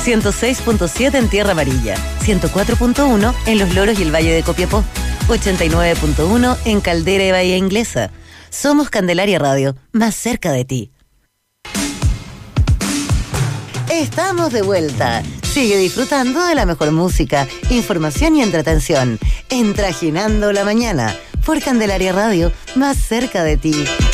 106.7 en Tierra Amarilla, 104.1 en Los Loros y el Valle de Copiapó, 89.1 en Caldera y Bahía Inglesa. Somos Candelaria Radio, más cerca de ti. Estamos de vuelta. Sigue disfrutando de la mejor música, información y entretención. Entrajinando la mañana por Candelaria Radio, más cerca de ti.